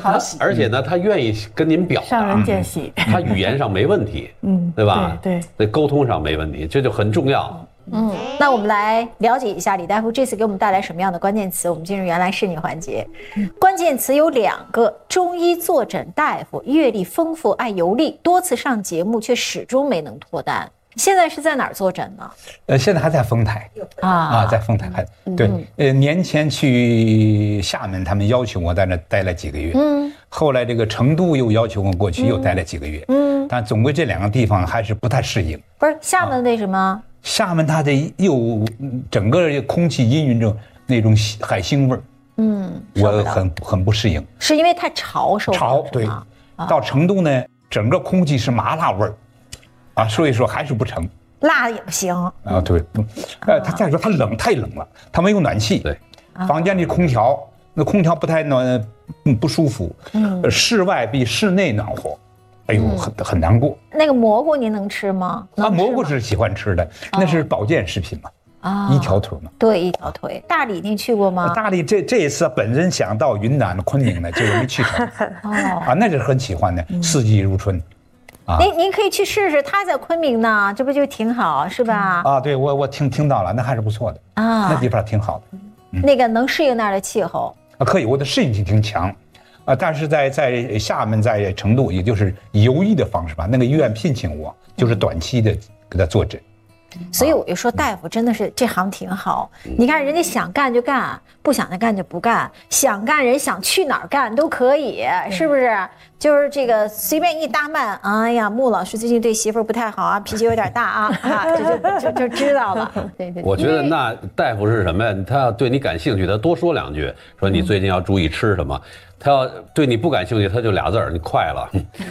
而且呢，他愿意跟您表达， 上人见喜， 他语言上没问题，对吧？ 对， 那沟通上没问题，这就很重要。 那我们来了解一下李大夫这次给我们带来什么样的关键词。我们进入原来是你环节，关键词有2个：中医坐诊大夫，阅历丰富，爱游历，多次上节目却始终没能脱单。现在是在哪儿坐诊呢？ 现在还在丰台在丰台还对。年前去厦门，他们要求我在那待了几个月。后来这个成都又要求我过去，又待了几个月。但总归这2个地方还是不太适应。 不是厦门为什么？ 厦门它的又整个空气氤氲着那种海腥味儿。我很不适应。 是因为太潮受不了。 潮对。到成都呢，整个空气是麻辣味儿。所以说还是不成， 辣也不行对，他再说他冷，太冷了，他没有暖气， 对， 房间里空调，那空调不太暖，不舒服，室外比室内暖和，哎呦，很难过。 那个蘑菇您能吃吗？ 蘑菇是喜欢吃的，那是保健食品嘛，一条腿嘛， 对，一条腿。大理您去过吗？ 大理这一次本人想到云南昆明呢，结果没去成，那是很喜欢的，四季如春。 您可以去试试，他在昆明呢，这不就挺好，是吧？ 对，我听到了，那还是不错的那地方挺好的。 那个能适应那儿的气候可以，我的适应性挺强但是在厦门，在成都，也就是游医的方式吧，那个医院聘请我，就是短期的给他坐诊。 所以我就说，大夫真的是这行挺好。你看，人家想干就干，不想干就不干，想干人想去哪儿干都可以，是不是？就是这个随便一搭慢，哎呀，穆老师最近对媳妇儿不太好脾气有点大就知道了。对。 我觉得那大夫是什么呀？他要对你感兴趣，他多说2句，说你最近要注意吃什么。他要对你不感兴趣，他就2字儿，你快了。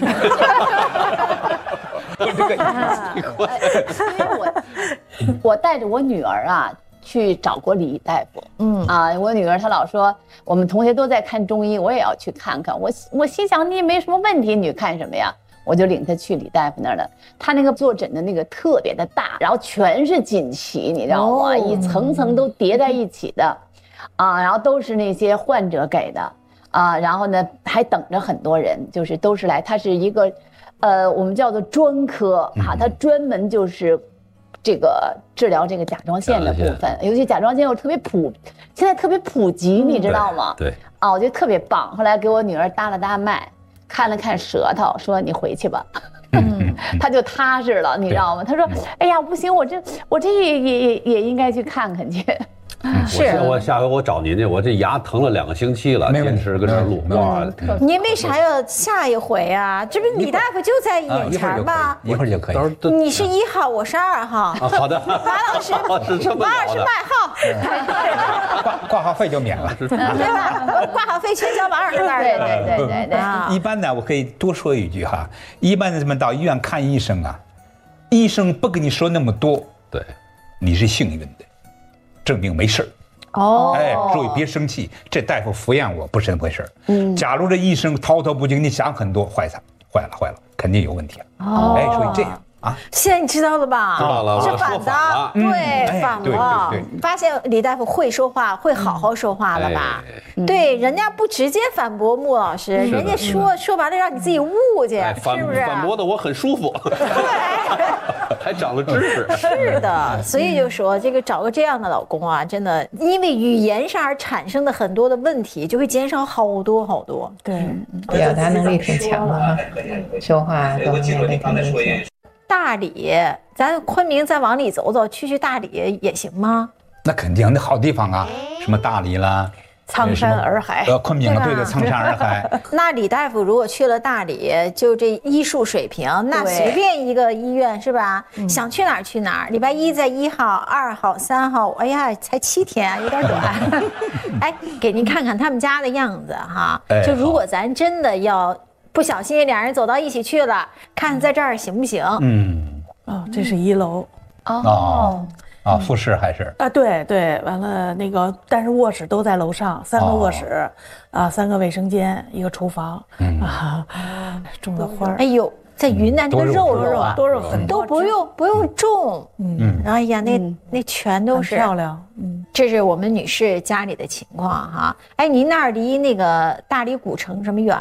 我带着我女儿去找过李大夫。我女儿她老说我们同学都在看中医，我也要去看看。我心想你也没什么问题，你看什么呀？我就领她去李大夫那儿了。他那个坐诊的那个特别的大，然后全是锦旗，你知道吗？一层层都叠在一起的，然后都是那些患者给的，然后呢还等着很多人，就是都是来，他是一个。我们叫做专科它专门就是这个治疗这个甲状腺的部分，尤其甲状腺又特别现在特别普及，你知道吗？ 对我觉得特别棒。后来给我女儿搭了搭脉，看了看舌头，说你回去吧。他就踏实了，你知道吗？他说：“哎呀，不行，我这也应该去看看去。” 我下回我找您去，我这牙疼了2个星期了，坚持跟这儿录。哇， 您为啥要下一回啊？这不李大夫就在眼前吗？ 一会儿就可以。 你是1号，我是2号。 好的。 马老师，马老师卖号， 挂号费就免了， 对吧？挂号费全交马老师那儿。 对。 一般呢，我可以多说一句一般人们到医院看医生医生不跟你说那么多， 对， 你是幸运的。证明没事注意别生气，这大夫敷衍我不是那么回事假如这医生滔滔不尽，你想很多，坏了，肯定有问题所以这样现在你知道了吧？ 知道了， 是反的，对，反了。发现李大夫会说话，会好好说话了吧？对，人家不直接反驳穆老师，人家说完了让你自己悟去，是不是？ 反驳的我很舒服，还长了知识。 是的，所以就说这个找个这样的老公真的因为语言上而产生的很多的问题，就会减少好多好多。 对， 表达能力挺强的说话各方面的肯定强。 大理，咱昆明再往里走走，去大理也行吗？ 那肯定，那好地方什么大理啦， 苍山洱海， 昆明对的，苍山洱海。 那李大夫如果去了大理，就这医术水平，那随便一个医院是吧？想去哪儿去哪儿。礼拜1在1号、2号、3号，哎呀，才7天，有点短。给您看看他们家的样子就如果咱真的要不小心2人走到一起去了，看在这儿行不行？ 这是1楼。 复式还是对，完了那个，但是卧室都在楼上，3个卧室，3个卫生间1个厨房种的花。 哎呦，在云南那个肉多肉很都不用种，哎呀，那全都是漂亮。 这是我们女士家里的情况您那儿离那个大理古城什么远